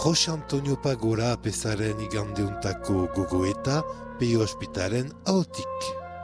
Jose Antonio Pagora apezaren igandeuntako gogoeta Peio Ospitaren ahotik.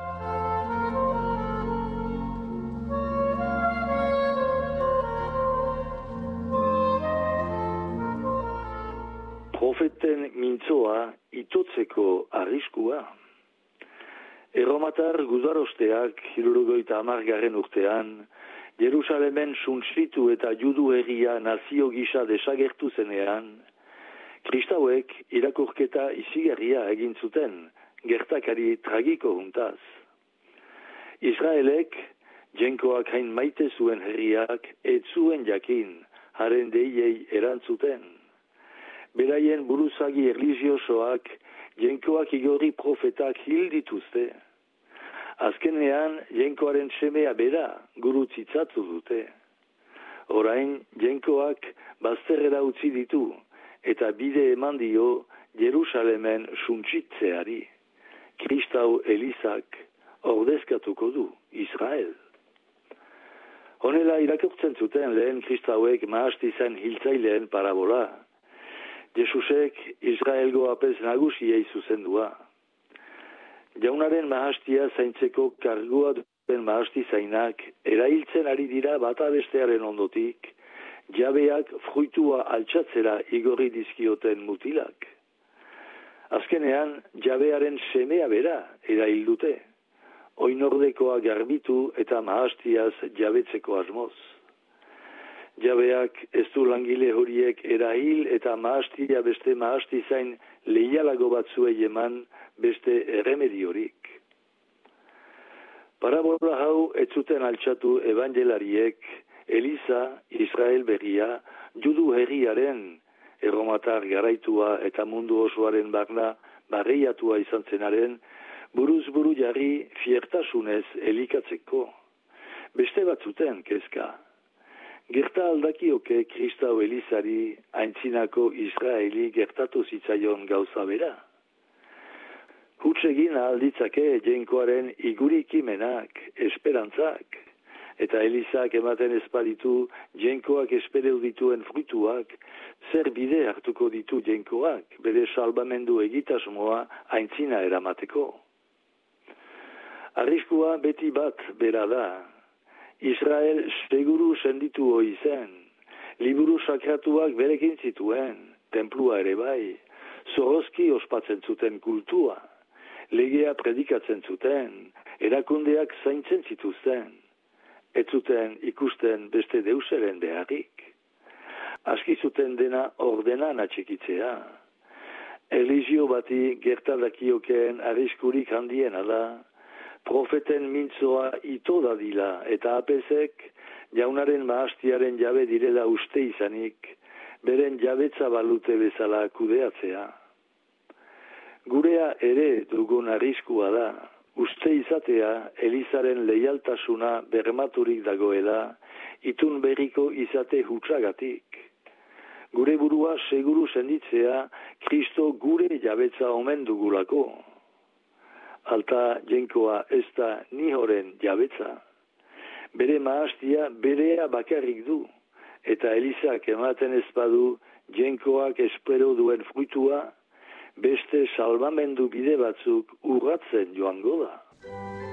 Profeten mintzoa itotzeko arriskua. Erromatar gudarosteak 70 urtean, Jerusalemen suntsitu eta judu herria nazio gisa desagertu zenean, kristauek irakurketa izigarria egin zuten, gertakari tragiko juntaz. Israelek, jenkoak hain maite zuen herriak, ez zuen jakin, haren deiei erantzuten. Beraien buruzagi erlijiosoak, jenkoak igorri profetak hil dituzte. Azkenean, jenkoaren semea bera gurutzitzatu dute. Orain, jenkoak bazterrera utzi ditu, eta bide eman dio Jerusalemen suntsitzeari. Kristau Elizak ordezkatuko du Israel. Honela irakurtzen zuten lehen kristauek mahastizan hiltzaileen parabola. Jesusek Israelgo apez nagusiei zuzendua. Jaunaren mahastia zaintzeko kargua duten mahastizainak erailtzen ari dira bata bestearen ondotik, jabeak fruitua altxatzera igorri dizkioten mutilak. Azkenean, jabearen semea bera erail dute, oinordekoa garbitu eta mahastiaz jabetzeko asmoz. Jabeak ez du langile horiek erahil eta mahastia beste mahastizain leialago batzuei eman beste erremediorik. Parabola hau ez zuten altxatu evangelariek, Eliza, Israel berria, judu herriaren, erromatar garaitua eta mundu osoaren barna barreiatua izan zenaren, buruz buru jarri fiertasunez elikatzeko. Beste bat zuten kezka. Gerta aldakioke Kristau Elizari aintzinako Israeli gertatu zitzaion gauza bera. Hutsegin alditzake jenkoaren igurikimenak, esperantzak, eta Elizak ematen ezpaditu jenkoak espereu dituen fruituak, zer bide hartuko ditu jenkoak, bere salbamendu egitasmoa aintzina eramateko. Arriskua beti bat bera da. Israel seguru senditu hoi zen, liburu sakratuak berekin zituen, tenplua ere bai, zorozki ospatzen zuten kultua, legea predikatzen zuten, erakundeak zaintzen zituzten, ez zuten ikusten beste deuseren beharrik. Aski zuten dena ordenan atxikitzea. Erlijio bati gertadakiokeen arriskurik handiena da, profeten mintzoa ito dadila eta apezek jaunaren mahastiaren jabe direla uste izanik, beren jabetza balute bezala kudeatzea. Gurea ere dugun arriskua da, uste izatea Elizaren leialtasuna bermaturik dagoela, itun berriko izate hutsagatik. Gure burua seguru senditzea, Kristo gure jabetza omen dugulako. Alta jenkoa ez da nihoren jabetza. Bere mahastia berea bakarrik du, eta Elizak ematen ezpadu jenkoak espero duen fruitua, beste salbamendu bide batzuk urratzen joango da.